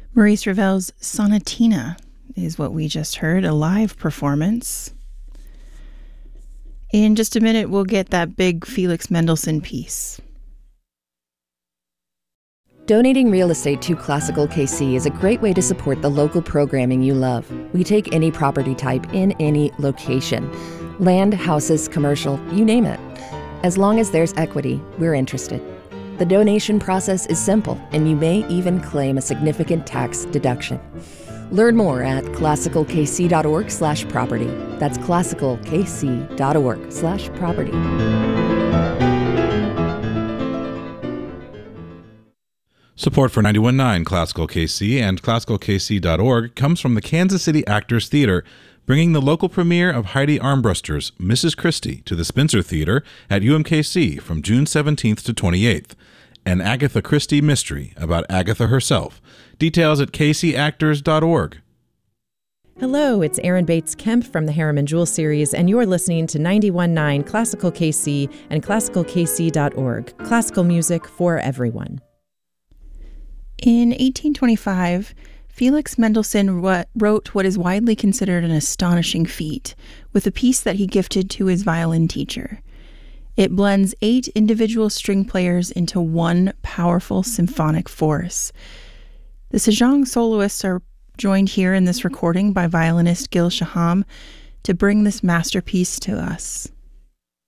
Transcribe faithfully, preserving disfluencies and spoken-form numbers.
Maurice Ravel's Sonatina is what we just heard, a live performance. In just a minute, we'll get that big Felix Mendelssohn piece. Donating real estate to Classical K C is a great way to support the local programming you love. We take any property type in any location. Land, houses, commercial, you name it. As long as there's equity, we're interested. The donation process is simple, and you may even claim a significant tax deduction. Learn more at classicalkc.org slash property. That's classicalkc.org slash property. Support for ninety-one point nine Classical K C and classical k c dot org comes from the Kansas City Actors Theater, bringing the local premiere of Heidi Armbruster's Missus Christie to the Spencer Theater at U M K C from June seventeenth to twenty-eighth. An Agatha Christie mystery about Agatha herself. Details at k c actors dot org. Hello, it's Erin Bates Kemp from the Harriman Jewel series, and you're listening to ninety-one point nine Classical K C and classical k c dot org. Classical music for everyone. In eighteen twenty-five, Felix Mendelssohn wrote what is widely considered an astonishing feat with a piece that he gifted to his violin teacher. It blends eight individual string players into one powerful symphonic force. The Sejong soloists are joined here in this recording by violinist Gil Shaham to bring this masterpiece to us.